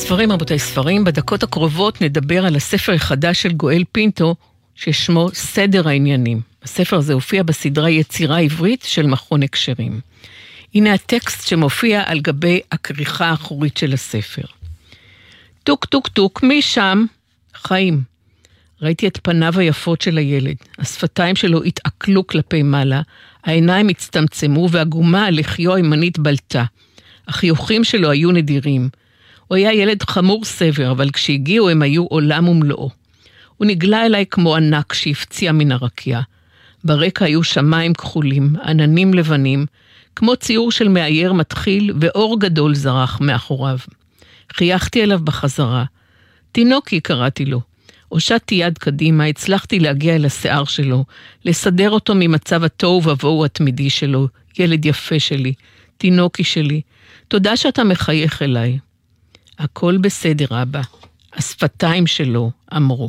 ספרים, רבותיי ספרים, בדקות הקרובות נדבר על הספר החדש של גואל פינטו, ששמו סדר העניינים. הספר הזה הופיע בסדרה יצירה עברית של מכון הקשרים. הנה הטקסט שמופיע על גבי הכריכה האחורית של הספר. טוק טוק טוק, מי שם? חיים. ראיתי את פניו היפות של הילד. השפתיים שלו התעכלו כלפי מעלה, העיניים הצטמצמו והגומה על לחיו הימנית בלטה. החיוכים שלו היו נדירים. הוא היה ילד חמור סבר, אבל כשהגיעו הם היו עולם ומלואו. הוא נגלה אליי כמו ענק שהפציע מן הרקיע. ברקע היו שמיים כחולים, עננים לבנים, כמו ציור של מאייר מתחיל, ואור גדול זרח מאחוריו. חייכתי אליו בחזרה. תינוקי קראתי לו. הושטתי יד קדימה, הצלחתי להגיע אל השיער שלו, לסדר אותו ממצב התוהו ובוהו התמידי שלו, ילד יפה שלי, תינוקי שלי. תודה שאתה מחייך אליי. הכל בסדר, אבא. השפתיים שלו אמרו.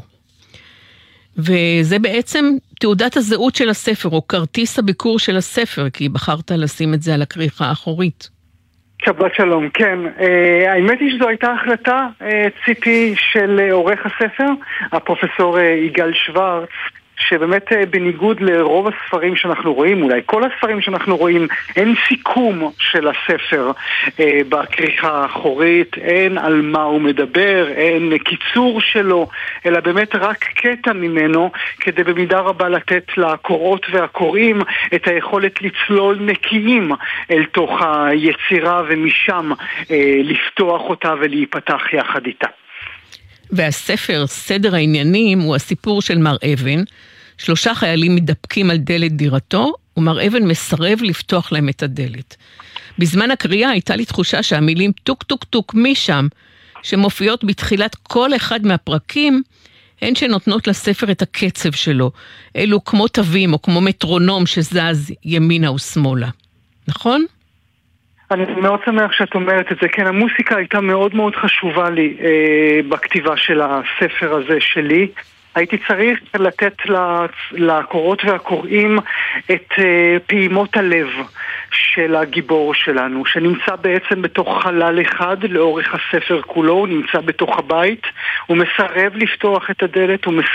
וזה בעצם תעודת הזהות של הספר, או כרטיס הביקור של הספר, כי בחרת לשים את זה על הכריכה האחורית. שבת שלום, כן. האמת היא שזו הייתה החלטה, ציפי, של עורך הספר, הפרופסור יגאל שוורץ, שבאמת בניגוד לרוב הספרים שאנחנו רואים, אולי כל הספרים שאנחנו רואים, אין סיכום של הספר בכריכה האחורית, אין על מה הוא מדבר, אין קיצור שלו, אלא באמת רק קטע ממנו, כדי במידה רבה לתת לקוראות והקוראים את היכולת לצלול נקיים אל תוך היצירה, ומשם לפתוח אותה ולהיפתח יחד איתה. והספר, סדר העניינים, הוא הסיפור של מר אבן. 3 חיילים מדפקים על דלת דירתו, ומר אבן מסרב לפתוח להם את הדלת. בזמן הקריאה הייתה לי תחושה שהמילים טוק טוק טוק מי שם, שמופיעות בתחילת כל אחד מהפרקים, הן שנותנות לספר את הקצב שלו, אלו כמו תווים או כמו מטרונום שזז ימינה ושמאלה. נכון? אני מאוד שמח שאת אומרת את זה. כן, המוסיקה הייתה מאוד מאוד חשובה לי בכתיבה של הספר הזה שלי. הייתי צריך לתת לקוראות והקוראים את פעימות הלב של הגיבור שלנו, שנמצא בעצם בתוך חלל אחד לאורך הספר כולו, הוא נמצא בתוך הבית, הוא מסרב לפתוח את הדלת, הוא